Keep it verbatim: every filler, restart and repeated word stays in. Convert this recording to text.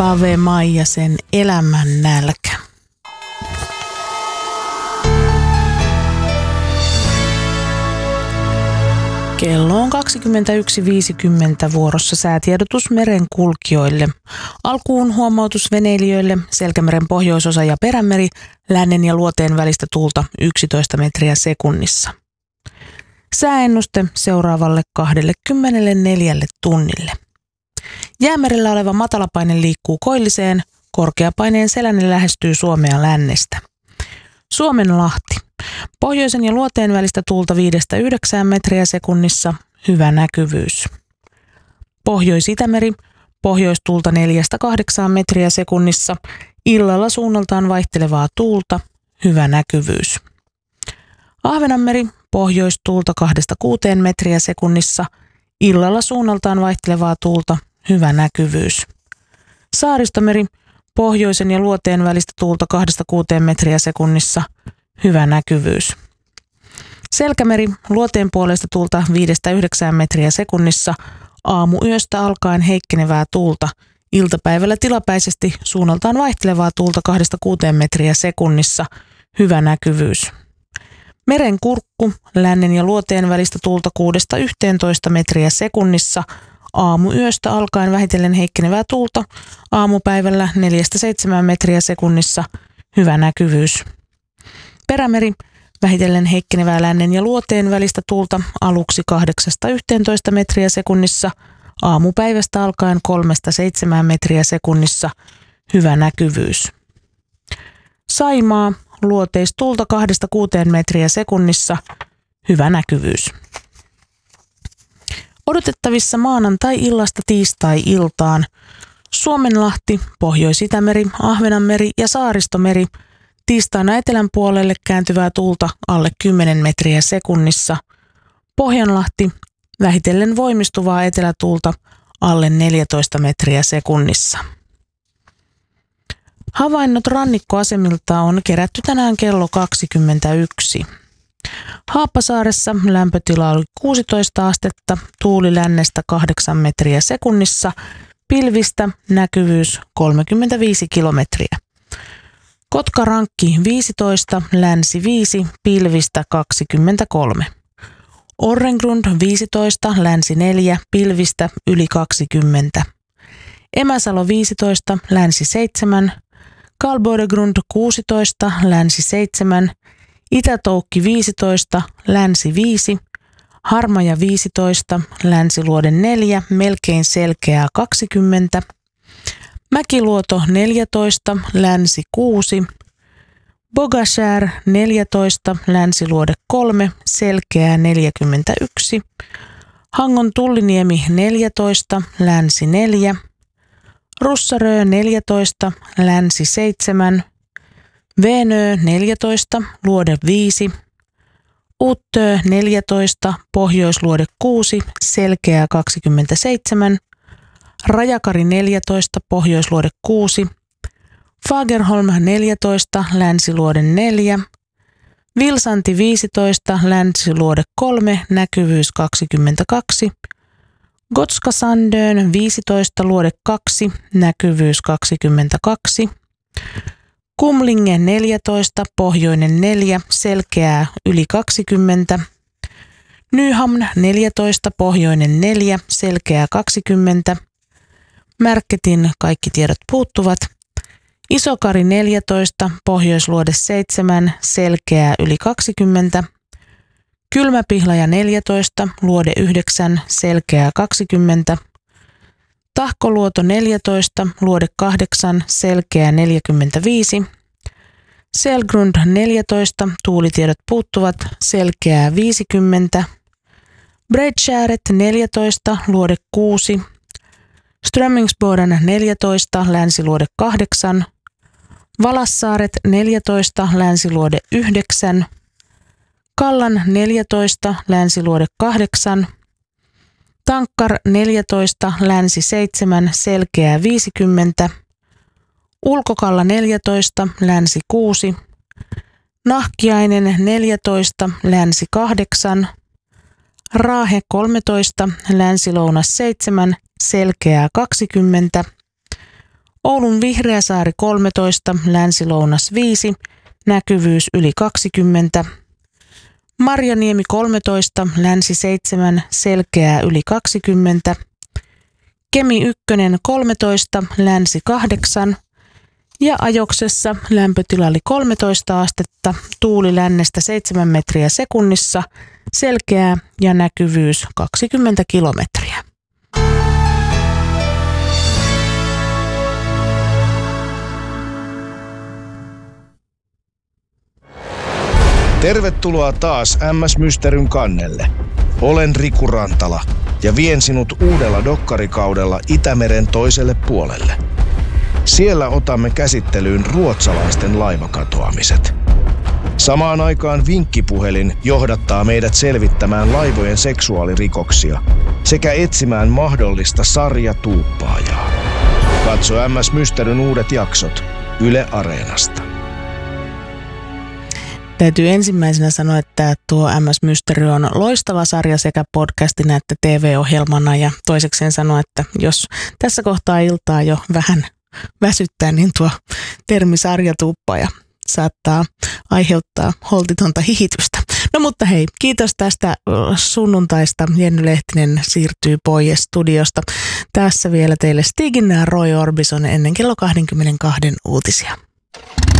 Pave Maijasen Elämän nälkä. Kello on kaksikymmentäyksi viisikymmentä vuorossa säätiedotus merenkulkijoille. Alkuun huomautus veneilijöille, Selkämeren pohjoisosa ja Perämeri, lännen ja luoteen välistä tuulta yksitoista metriä sekunnissa. Sääennuste seuraavalle kaksikymmentäneljä tunnille. Jäämerellä oleva matalapaine liikkuu koilliseen, korkeapaineen selänne lähestyy Suomea lännestä. Suomenlahti. Pohjoisen ja luoteen välistä tuulta viidestä yhdeksään metriä sekunnissa, hyvä näkyvyys. Pohjois-Itämeri, pohjoistuulta neljästä kahdeksaan metriä sekunnissa, illalla suunnaltaan vaihtelevaa tuulta, hyvä näkyvyys. Ahvenanmeri, pohjoistuulta kahdesta kuuteen metriä sekunnissa, illalla suunnaltaan vaihtelevaa tuulta, hyvä näkyvyys. Saaristomeri, pohjoisen ja luoteen välistä tuulta kahdesta kuuteen metriä sekunnissa, hyvä näkyvyys. Selkämeri, luoteen puolesta tuulta viidestä yhdeksään metriä sekunnissa, aamuyöstä alkaen heikkenevää tuulta, iltapäivällä tilapäisesti suunnaltaan vaihtelevaa tuulta kahdesta kuuteen metriä sekunnissa, hyvä näkyvyys. Merenkurkku, lännen ja luoteen välistä tuulta kuudesta yhteentoista metriä sekunnissa, aamuyöstä alkaen vähitellen heikkenevää tuulta, aamupäivällä neljästä seitsemään metriä sekunnissa, hyvä näkyvyys. Perämeri, vähitellen heikkenevää lännen ja luoteen välistä tuulta aluksi kahdeksasta yhteentoista metriä sekunnissa, aamupäivästä alkaen kolmesta seitsemään metriä sekunnissa, hyvä näkyvyys. Saimaa, luoteistuulta kahdesta kuuteen metriä sekunnissa, hyvä näkyvyys. Odotettavissa maanantai-illasta tiistai-iltaan Suomenlahti, Pohjois-Itämeri, Ahvenanmeri ja Saaristomeri, tiistaina etelän puolelle kääntyvää tuulta alle kymmenen metriä sekunnissa, Pohjanlahti, vähitellen voimistuvaa etelätuulta alle neljätoista metriä sekunnissa. Havainnot rannikkoasemilta on kerätty tänään kello kaksikymmentäyksi. Haappasaaressa lämpötila oli kuusitoista astetta, tuuli lännestä kahdeksan metriä sekunnissa, pilvistä, näkyvyys kolmekymmentäviisi kilometriä. Kotkarankki viisitoista, länsi viisi, pilvistä kaksikymmentäkolme. Orrengrund viisitoista, länsi neljä, pilvistä yli kaksikymmentä. Emäsalo viisitoista, länsi seitsemän. Kalbodegrund kuusitoista, länsi seitsemän. Itätoukki viisitoista, länsi viisi. Harmaja viisitoista, länsiluode neljä, melkein selkeää kaksikymmentä. Mäkiluoto neljätoista, länsi kuusi. Bogashär neljätoista, länsiluode kolme, selkeää neljäkymmentäyksi. Hangon Tulliniemi neljätoista, länsi neljä. Russarö neljätoista, länsi seitsemän. Venö neljätoista, luode viisi. Uttö neljätoista, pohjoisluode kuusi, selkeää kaksikymmentäseitsemän. Rajakari neljätoista, pohjoisluode kuusi. Fagerholm neljätoista, länsiluode neljä. Vilsanti viisitoista, länsiluode kolme, näkyvyys kaksikymmentäkaksi. Gotska Sandön viisitoista, luode kaksi, näkyvyys kaksikymmentäkaksi. Kumlinge neljätoista, pohjoinen neljä, selkeää yli kaksikymmentä. Nyhamn neljätoista, pohjoinen neljä, selkeää kaksikymmentä. Märketin kaikki tiedot puuttuvat. Isokari neljätoista, pohjoisluode seitsemän, selkeää yli kaksikymmentä. Kylmäpihlaja neljätoista, luode yhdeksän, selkeää kaksikymmentä. Tahkoluoto neljätoista, luode kahdeksan, selkeää neljäkymmentäviisi. Selgrund neljätoista, tuulitiedot puuttuvat, selkeää viisikymmentä. Bredshäret neljätoista, luode kuusi. Strömmingsboden neljätoista, länsiluode kahdeksan. Valassaaret neljätoista, länsiluode yhdeksän. Kallan neljätoista, länsiluode kahdeksan. Tankkar neljätoista, länsi seitsemän, selkeää viisikymmentä. Ulkokalla neljätoista, länsi kuusi. Nahkiainen neljätoista, länsi kahdeksan. Raahe kolmetoista, länsi-lounas seitsemän, selkeää kaksikymmentä. Oulun Vihreäsaari kolmetoista, Länsi-Lounas viisi, näkyvyys yli kaksikymmentä. Marjaniemi kolmetoista, Länsi seitsemän, selkeää yli kaksikymmentä. Kemi yksi kolmetoista, Länsi kahdeksan. Ja Ajoksessa lämpötila oli kolmetoista astetta, tuuli lännestä seitsemän metriä sekunnissa, selkeää ja näkyvyys kaksikymmentä kilometriä. Tervetuloa taas M S Mysteryn kannelle. Olen Riku Rantala ja vien sinut uudella dokkarikaudella Itämeren toiselle puolelle. Siellä otamme käsittelyyn ruotsalaisten laivakatoamiset. Samaan aikaan vinkkipuhelin johdattaa meidät selvittämään laivojen seksuaalirikoksia sekä etsimään mahdollista sarjatuuppaajaa. Katso M S Mysteryn uudet jaksot Yle Areenasta. Täytyy ensimmäisenä sanoa, että tuo M S Mystery on loistava sarja sekä podcastina että T V-ohjelmana, ja toisekseen sanoa, että jos tässä kohtaa iltaa jo vähän väsyttää, niin tuo termi sarjatuuppaja saattaa aiheuttaa holtitonta hihitystä. No mutta hei, kiitos tästä sunnuntaista. Jenny Lehtinen siirtyy pois studiosta. Tässä vielä teille Stigin ja Roy Orbison ennen kello kaksikymmentäkaksi uutisia.